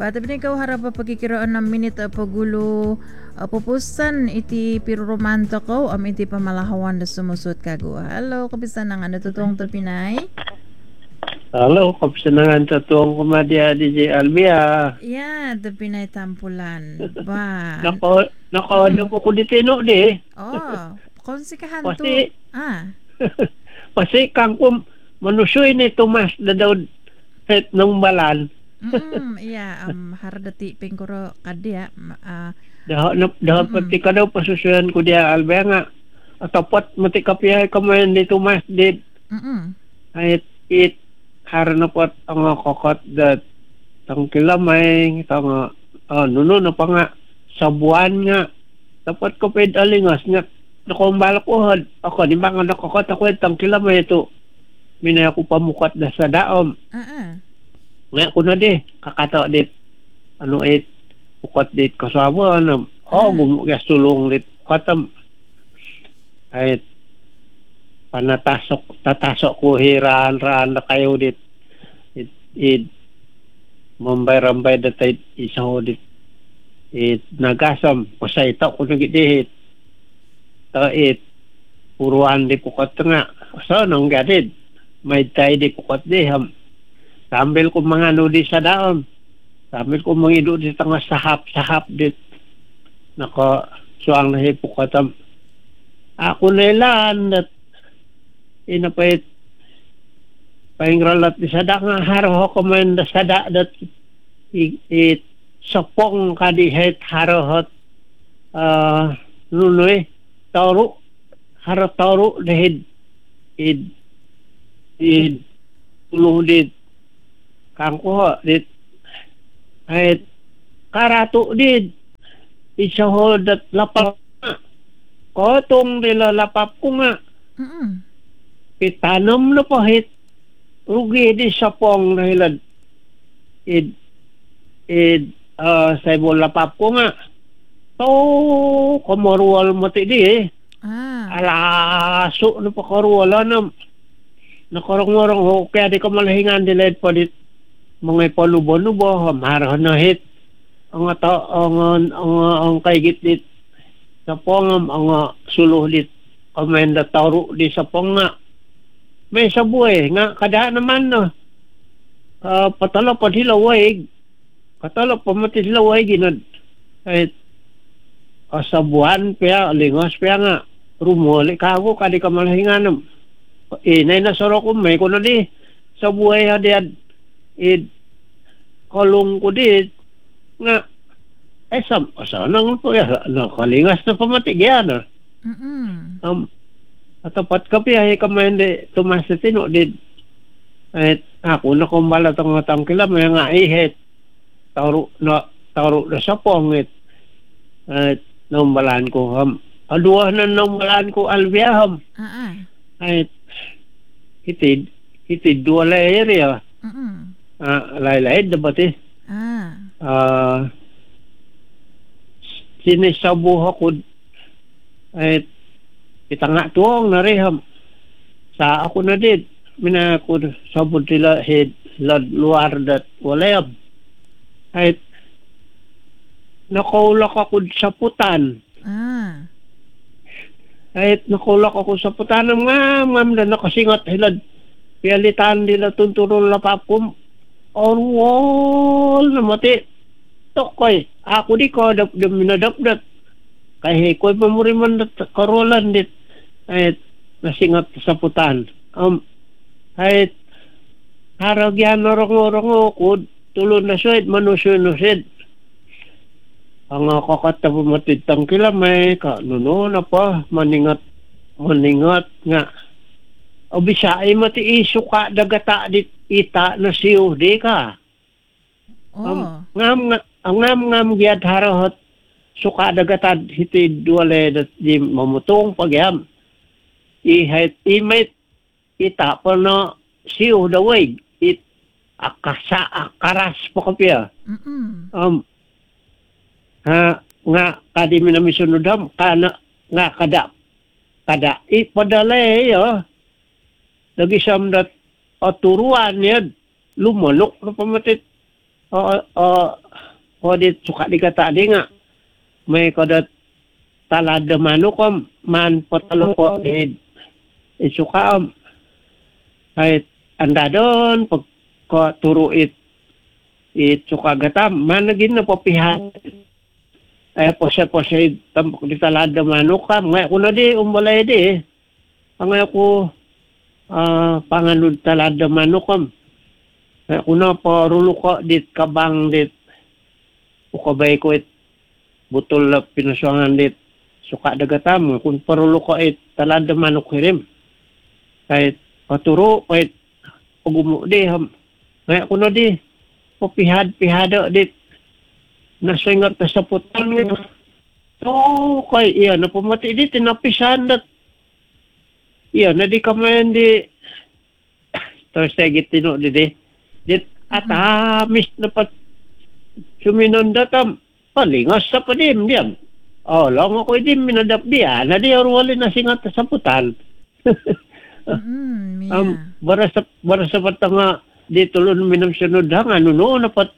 Tapi ikaw harap pa pagkikiraan ng minute pagulo pupusan iti piruromanto ko iti pamalahawan da sumusut kago. Hello, kapisan ng ano totoong to Pinay? Halo, kapsenangan sa tuwang kumadya DJ Albia. Yeah, the Pinay Tampulan. Ba? Ano po ko ditino di. Oh, konsikahan to. Pasti, Ah. pasti kang manusoy ni Tomas na daw het ng balan. Yeah, hardati pingkuro kadya. Dahil pati ka daw pasusuyan ko diya Albia nga. Atapat mati kapihay kamayan ni Tomas di. Ay it harana pot ang kokot dat tang kilamay tang nuno na pa nga sa buwan nga dapat ko pwede alingas nga nakumbala ko ako di ba nga nakokot ako tang kilamay ito minaya ko pamukat na sa daom nga ko na di kakato dit ano it pukat dit kasama gumugas tulong dit katam ay tatasok ko hiraan na kayo dit mambay-rambay datay isaw dit nagasam pasayta ko nagidihit it puruan di pukat nga so nang gadid may tay di pukat di sambil ko mga nudi sa daon sambil ko mga ido di tanga sahap dit nako suang na hipukatam ako nailan dat inapait paingralat di sada nga haro ko man da sada dat it sopong kadihet haro nunoy tauro haro tauro dahid id tulong dit kangko dit ay karato dit isaho dat lapap kotong nila lapap ko nga itanam na pahit rugi di sapong nahilan sa lapap ko nga to komorual mati di alaso na pakaruala na nakarong-marong ho kaya di ka malahingan dilid pa dit mga palubo-lubo marahan na hit ang kaigit dit sapong ang suluh dit kamenda tauro di sapong nga may sabuhay nga kada naman no patalo pa hilaway katalo pa mati hilaway ginad kahit sabuhan pa lingos pa nga rumuli ka ako kadi ka malahinganam inay na soro ko may kuno di sabuhay hadiad kalong ko di nga nang po ya kalingas na pamati gyan atapat kapi ay kamende Tomas tino did at ako na kumbala tong tangkila may nga ihet tauro na sapong at numbalan ko aduah na numbalan ko albiaham ay hitid dua area lain-lain dapat sinisabuha ko ay itanga tuong na reham sa ako na din mina ko sabod sila head luar dat walayab ay nakaulak ako sa putan ay nakulak ako sa putan nga ma'am na nakasingat hilad pialitan nila tunturong lapapum orwol na mati tokoy ako di ko minadapdat kaya ko'y pamuriman na karolan dit ay nasingat sa putan ay haragyan norong ko tulon na suwed manusunusid ang kakata pumatid tangkila may kanuno na pa maningat nga o bisay mati iso ka dagata dit ita na siyo di ka ngam giyad harahot suka dagatad hitid wale dat di mamutong pagyam ihait imait ita pa na siyo daway akaras pa kapya nga kadi minamisunodam kana nga kada ipadalay lagi sam dat turuan yan lumalok na pamatit o dit suka di kata di nga may kadat talada manukom man potalo ko suka kahit anda doon pag ko turuit suka gatam man naging napapihan pose tampok di talada manukam ngay ko na di umbalay di ngay ko panganod talada manukam ngay ko na parulo ko dit kabang dit ukabay ko butol na pinasuangan dit suka dagatam kung parulo ko talada manuk hirim kahit paturo kahit pagumo di ngay ko na di pihado dit nasingat sa putan nito. So, kay iya, napumati di, tinapisan dat. Iya, na di kamayan di, terus saya gitu, di. Dit, atamis na pat, suminon datam, palingas sa padim, diyan. Oh, lang ako di, minadap diya, na di, orwali na singat sa putan. Bara sa patanga, di tulon minam sunod hanga, nuno, napat,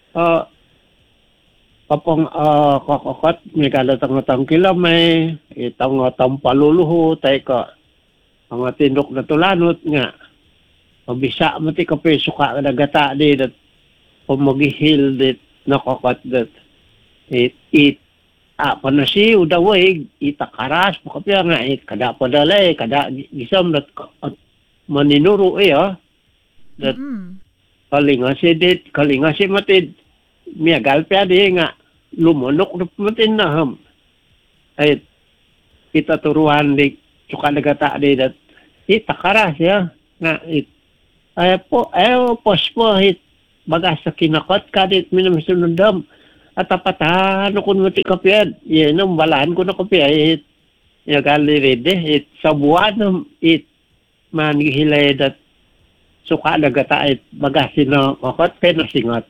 kapang kakakot may kalatang kilamay itang paluluho tay ka ang tindok na tulanot nga mabisa mati ka peso ka nagata di dat pumagihil dit nakakot dat panasi udaway itakaras pakapya nga kada padalay kada gisam dat maninuro dat kalingasi matid miagal pa di nga lumunok na pumatin na ay kita turuan di suka nagata di dat itakaras ya nga ay pospo bagas sa kinakot kadit minamasunundam at apatan kung mati kapiad yan ang balaan ko na kapiad miagal di rede sa buwan manihilay dat suka nagata bagasin na kakot penasingat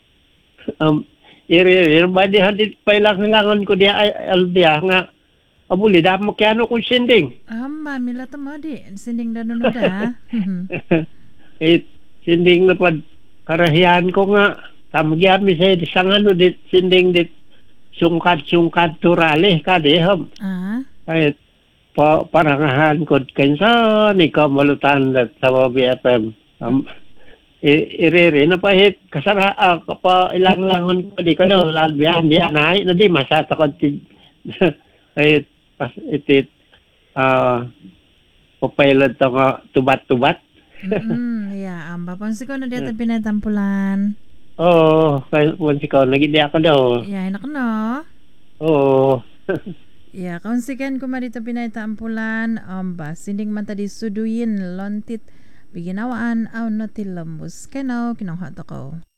ba di hadit pailangan ko dia albiya nga abuli da mo kano kung sinding mamila tama di sinding da nuno da sinding na pad karahiyan ko nga tamagyan mi sa isang dit sinding dit sungkat turali ka di kahit parangahan ko kansa ni ka malutan sa BFM irere na pahit kasara kapa ilang langon ko di ko no lalbihan di anay na di masatakot ay pas itit papailad to nga tubat ya papansi ko na dito pinatampulan kaya papansi ko nagindi ako daw ya enak no ya kaunsikan ko marito pinatampulan sinding mata di suduyin lontit Biginawaan aw na tilambus keno kinanghat ako.